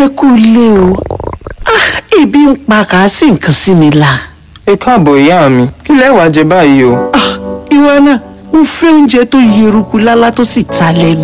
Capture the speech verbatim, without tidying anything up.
ẹ kú ilé o. Ah, ebi ń pa kàásì nǹkan sí mi la. Ẹ káàbọ̀ ìyá mi, kí lẹ wá jẹ báyìí o? Ah, ìwọ náà, mo fẹ́ oúnjẹ tó yeruku lálá tó sì ta lẹ́nu.